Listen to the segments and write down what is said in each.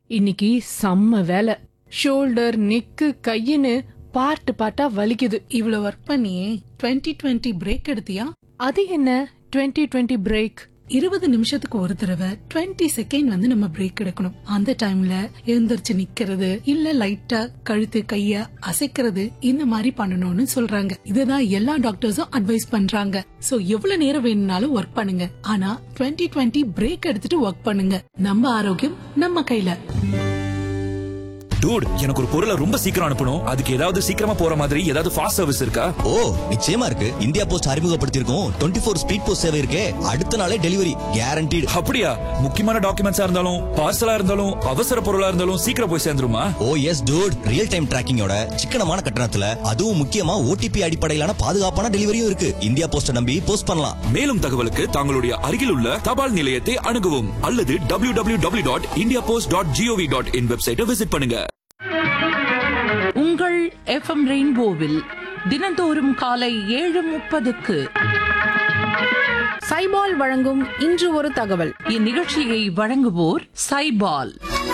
இன்னைக்கு செம்ம வேலை. ஷோல்டர், நெக்கு, கையின்னு பார்ட் பார்ட்டா வலிக்குது. இவ்வளவு ஒர்க் பண்ணியே 2020 பிரேக் எடுத்தியா? அது என்ன 2020 பிரேக்? 20 நிமிஷத்துக்கு ஒரு தடவை 20 செகண்ட் வந்து நம்ம பிரேக் எடுக்கணும். அந்த டைம்ல எழுந்திருச்சு நிக்கிறது, இல்ல லைட்டா கழுத்து கைய அசைக்கிறது, இந்த மாதிரி பண்ணணும்னு சொல்றாங்க. இதுதான் எல்லா டாக்டர்ஸும் அட்வைஸ் பண்றாங்க. சோ எவ்வளவு நேரம் வேணும்னாலும் ஒர்க் பண்ணுங்க, ஆனா 2020 பிரேக் எடுத்துட்டு ஒர்க் பண்ணுங்க. நம்ம ஆரோக்கியம் நம்ம கையில. டூட், எனக்கு ஒரு பொருளை ரொம்ப சீக்கிரம் அனுப்பணும். அதுக்கு ஏதாவது சீக்கிரமா போற மாதிரி ஏதாவது ஃபாஸ்ட் சர்வீஸ் இருக்கா? ஓ, நிச்சயமா இருக்கு. இந்தியா போஸ்ட் அறிமுகப்படுத்தியிருக்கோம் 24 ஸ்பீட் போஸ்ட் சேவை இருக்கே. அடுத்த நாளே டெலிவரி கேரண்டீடு. அப்படியா? முக்கியமான டாக்குமெண்ட்ஸா இருந்தாலும் பார்சலா இருந்தாலும் அவசர பொருளா இருந்தாலும் சீக்கிரம் போய் சேர்ந்துருமா? ஓ எஸ் டூட், ரியல் டைம் டிராக்கிங்கோட சிக்கனமான கட்டணத்துல, அதுவும் முக்கியமா ஓடிபி அடிப்படையிலான பாதுகாப்பான டெலிவரியும் இருக்கு. இந்தியா போஸ்ட நம்பி போஸ்ட் பண்ணலாம். மேலும் தகவலுக்கு தங்களுடைய அருகில் உள்ள தபால் நிலையத்தை அணுகவும் அல்லது www.indiapost.gov.in வெப்சைட்டை விசிட் பண்ணுங்க. உங்கள் எஃப்எம் ரெயின்போவில் தினந்தோறும் காலை 7:30க்கு சைபால் வழங்கும் இன்று ஒரு தகவல். இந்நிகழ்ச்சியை வழங்குவோர் சைபால்.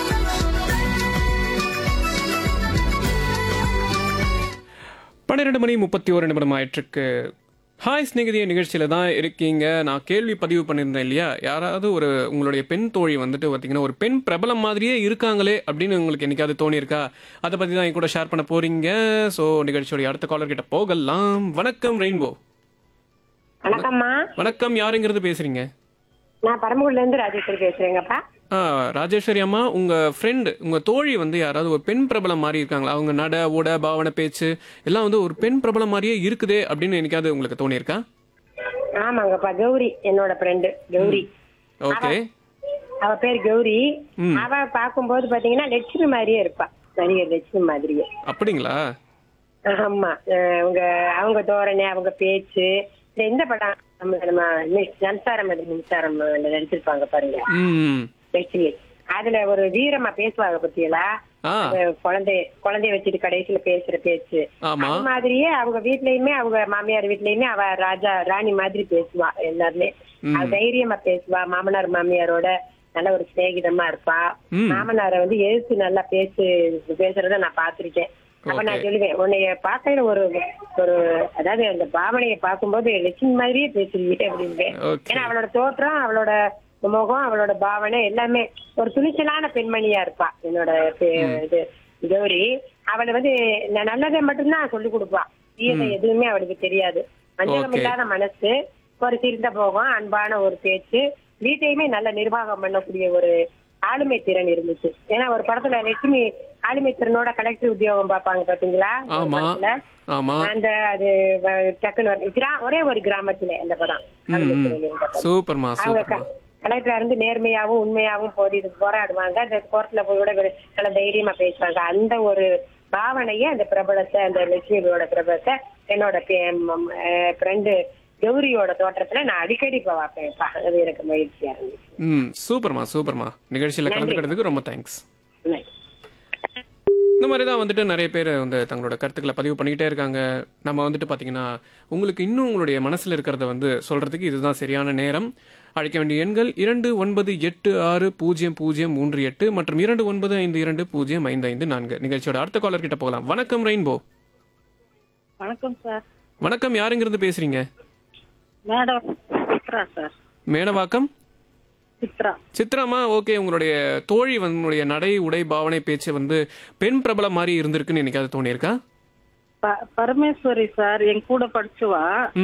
பன்னிரண்டு மணி 31 நிமிடம் ஆயிற்றுக்கு. ஹாய் ஸ்நேகிதிய நிகழ்ச்சியில் தான் இருக்கீங்க. நான் கேள்வி பதிவு பண்ணியிருந்தேன் இல்லையா, யாராவது ஒரு உங்களுடைய பெண் தோழி வந்துட்டு பார்த்தீங்கன்னா ஒரு பெண் பிரபலம் மாதிரியே இருக்காங்களே அப்படின்னு உங்களுக்கு என்னைக்காவது தோணியிருக்கா? அதை பற்றி தான் என் கூட ஷேர் பண்ண போறீங்க. ஸோ நிகழ்ச்சியோடைய அடுத்த காலர் கிட்ட போகலாம். வணக்கம் ரெயின்போ. வணக்கம்மா. வணக்கம், யாருங்கிறது பேசுறீங்க? நான் பரமக்குடில இருந்து ராஜேஸ்வரி பேசுறேங்கப்பா. ராஜேஸ்வரி அம்மா, உங்க ஃப்ரெண்டு, உங்க தோழி வந்து யாராவது ஒரு பெண் பிரபலம் மாதிரி இருக்காங்களா? அவங்க நட ஓட பாவனை பேச்சு எல்லாம் வந்து ஒரு பெண் பிரபலம் மாதிரியே இருக்குதே அப்படின்னு என்னைக்காவது உங்களுக்கு தோணியிருக்கா? ஆமாங்கப்பா, கௌரி என்னோட ஃப்ரெண்டு கௌரி. ஓகே, அவ பேர் கௌரி. அவ பாக்கும்போது பாத்தீங்கன்னா லட்சுமி மாதிரியே இருப்பா, நடிகர் லட்சுமி மாதிரியே. அப்படிங்களா? ஆமா, அவங்க தோரணை, அவங்க பேச்சு. இந்த படம் மின்சாரம் நடிச்சிருப்பாங்க பாருங்க, லட்சுமி. அதுல ஒரு வீரமா பேசுவாங்க பத்தியலா, குழந்தைய வச்சுட்டு கடைசியில பேசுற பேச்சு. அது மாதிரியே அவங்க வீட்லயுமே, அவங்க மாமியார் வீட்லயுமே அவ ராணி மாதிரி பேசுவா. எல்லாருமே அவ தைரியமா பேசுவா. மாமனார் மாமியாரோட நல்ல ஒரு சிநேகிதமா இருப்பா. மாமனார வந்து எழுத்து நல்லா பேசுறத நான் பாத்திருக்கேன். அப்ப நான் சொல்லுவேன், உன்னைய பார்க்கையில ஒரு அதாவது அந்த பாவனையை பார்க்கும்போது லட்சுமி மாதிரியே பேசுறீங்க அப்படின்னு. ஏன்னா அவளோட தோற்றம், அவளோட முகம், அவளோட பாவனை எல்லாமே ஒரு துணிச்சலான பெண்மணியா இருப்பா என்னோட இது கௌரி. அவளை வந்து நல்லதை மட்டும்தான் சொல்லிக் கொடுப்பா, தீயதை எதுவுமே அவளுக்கு தெரியாது. வஞ்சகம் இல்லாத மனசு, ஒரு சிறந்த போகம், அன்பான ஒரு பேச்சு, வீட்டையுமே நல்ல நிர்வாகம் பண்ணக்கூடிய ஒரு ஆளுமை திறன் இருந்துச்சு. ஏன்னா ஒரு படத்துல லட்சுமி ஆளுமை திறனோட கலெக்டர் உத்தியோகம் பாப்பாங்க பாத்தீங்களா? அந்த அது டக்குன்னு ஒரே ஒரு கிராமத்துல அந்த படம். அவங்க கலெக்டரா இருந்து நேர்மையாவும் உண்மையாவும் போராடுவாங்க. அந்த கோர்ட்ல போய் கூட நல்ல தைரியமா பேசுவாங்க. அந்த ஒரு பாவனைய, அந்த பிரபலத்தை, அந்த லட்சுமியோட பிரபலத்தை என்னோட ஃப்ரெண்டு கௌரியோட தோற்றத்துல நான் அடிக்கடி பார்ப்பேன். அது எனக்கு மகிழ்ச்சியா இருந்துச்சு. சூப்பர்மா. நிகழ்ச்சியில கலந்துக்கிறதுக்கு ரொம்ப தேங்க்ஸ். இந்த மாதிரி தான் வந்துட்டு நிறைய பேர் வந்து தங்களோட கருத்துக்களை பதிவு பண்ணிக்கிட்டே இருக்காங்க. நம்ம வந்துட்டு பார்த்தீங்கன்னா உங்களுக்கு இன்னும் உங்களுடைய மனசில் இருக்கிறத வந்து சொல்றதுக்கு இதுதான் சரியான நேரம். அழைக்க வேண்டிய எண்கள் 29860038 மற்றும் 29520555. நிகழ்ச்சியோட அடுத்த காலர் கிட்ட போகலாம். வணக்கம் ரெயின்போ. வணக்கம் சார். வணக்கம், யாருங்கிறது பேசுறீங்க? மேடவாக்கம் சித்ராமா. ஓகே, உங்களுடைய தோழி உங்களுடைய நடை உடை பாவனை பேச்சு வந்து பெண் பிரபலம் மாதிரி இருந்திருக்குன்னு என்னைக்காவது தோணியிருக்கா? பரமேஸ்வரி சார் என் கூட படிச்சுவா.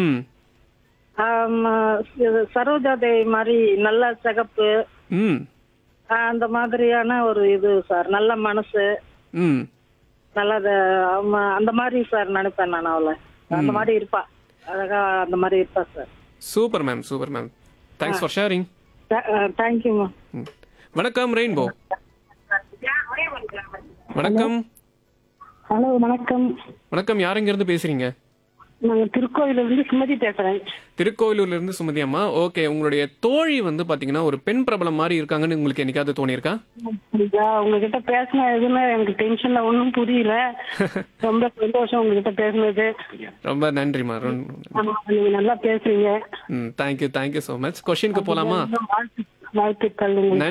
சரோஜா தேவி மாதிரி நல்ல சிகப்பு, அந்த மாதிரியான ஒரு இது சார். நல்ல மனசு, நல்ல அந்த மாதிரி சார் நினைப்பேன் நான். அவளை அந்த மாதிரி இருப்பா, அழகா அந்த மாதிரி இருப்பா sir. Super ma'am. Thanks for sharing. Thank you ma'am. வணக்கம் ரெயின்போ. வணக்கம். ஹலோ, வணக்கம். யாருங்க இருந்து பேசுறீங்க? நாங்க திருக்கோயிலூர்ல இருந்து சுமதி பேசுறேன். திருக்கோயிலூர்ல இருந்து சுமதி அம்மா. ஓகே, உங்களுடைய தோழி வந்து பாத்தீங்கன்னா ஒரு பெண் பிரபலம் மாதிரி இருக்காங்கன்னு உங்களுக்கு என்னைக்காவது தோணியிருக்கா? உங்ககிட்ட பேசின எதுன்னு எனக்கு டென்ஷன்ல ஒன்னும் புரியல. ரொம்ப சந்தோஷம் உங்ககிட்ட பேசுனது. ரொம்ப நன்றிமா. நீங்க நல்லா பேசுறீங்க. Thank you so much. கொஸ்டினுக்கு போலாமா? வாழ்த்துக்கள்.